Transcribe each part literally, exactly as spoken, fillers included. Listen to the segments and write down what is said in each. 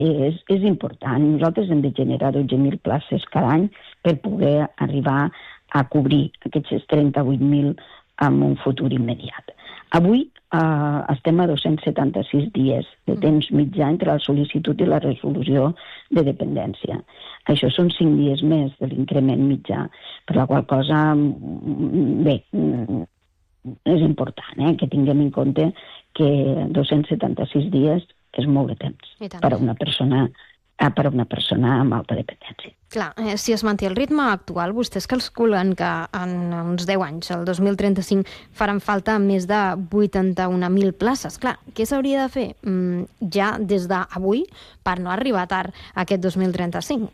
és, és important. Nosaltres hem de generar dotze mil places cada any per poder arribar a cobrir aquests trenta-vuit mil en un futur immediat. Avui eh, estem a dos-cents setanta-sis dies de temps mitjà entre la sol·licitud i la resolució de dependència. Això són cinc dies més de l'increment mitjà, per la qual cosa, bé, és important eh, que tinguem en compte que dos-cents setanta-sis dies és molt de temps per a una persona per a una persona amb alta dependència. Clar, eh, si es manté el ritme actual, vostès calculen que en uns deu anys, el dos mil trenta-cinc, faran falta més de vuitanta-un mil places. Clar, què s'hauria de fer mm, ja des d'avui per no arribar tard a aquest dos mil trenta-cinc?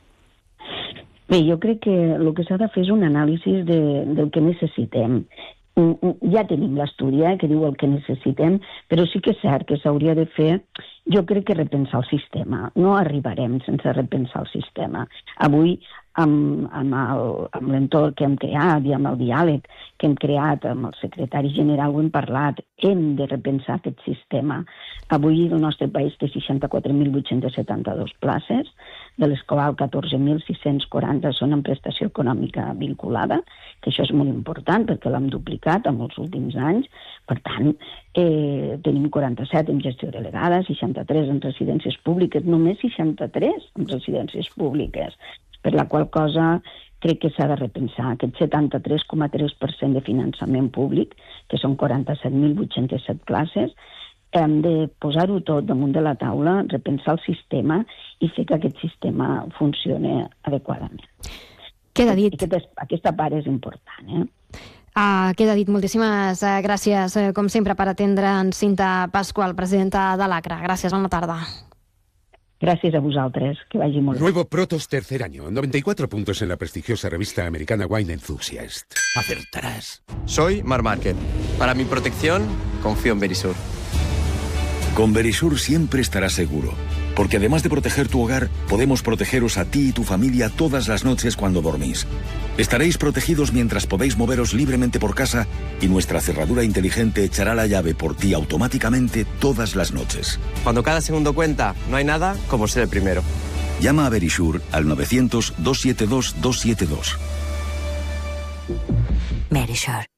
Bé, jo crec que el que s'ha de fer és un anàlisi de, del que necessitem. Ja tenim l'estudi eh, que diu el que necessitem, però sí que és cert que s'hauria de fer, jo crec que repensar el sistema. No arribarem sense repensar el sistema. Avui, amb, amb l'entorn que hem creat i amb el diàleg que hem creat amb el secretari general, ho hem parlat, hem de repensar aquest sistema. Avui el nostre país té seixanta-quatre mil vuit-cents setanta-dos places, de les quals catorze mil sis-cents quaranta són en prestació econòmica vinculada, que això és molt important perquè l'hem duplicat en els últims anys. Per tant, eh, tenim quaranta-set en gestió delegada, seixanta-tres en residències públiques, només seixanta-tres en residències públiques, per la qual cosa crec que s'ha de repensar aquest setanta-tres coma tres per cent de finançament públic, que són quaranta-set mil vuit-cents set places. Hem de posar-ho tot damunt de la taula, repensar el sistema i fer que aquest sistema funcioni adequadament. Queda dit. Aquest, aquesta part és important, eh? Ah, queda dit. Moltíssimes eh, gràcies, eh, com sempre, per atendre'ns, Cinta Pascual, presidenta de l'ACRA. Gràcies, bona tarda. Gracias a vosotros, que vaya muy bien. Nuevo Protos tercer año, noventa y cuatro puntos en la prestigiosa revista americana Wine Enthusiast. Acertarás. Soy Mar Márquez. Para mi protección, confío en Verisur. Con Verisur siempre estarás seguro, porque además de proteger tu hogar, podemos protegeros a ti y tu familia todas las noches cuando dormís. Estaréis protegidos mientras podéis moveros libremente por casa y nuestra cerradura inteligente echará la llave por ti automáticamente todas las noches. Cuando cada segundo cuenta, no hay nada como ser el primero. Llama a Verisur al novecientos, dos setenta y dos, dos setenta y dos. Verisur.